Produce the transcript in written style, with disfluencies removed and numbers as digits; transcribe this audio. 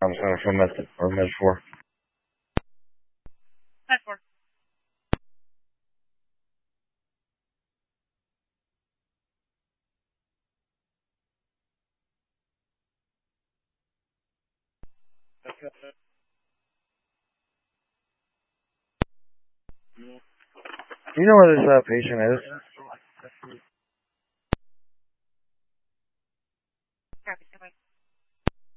I'm sorry for med or med 4. Med 4. Do you know where this patient is?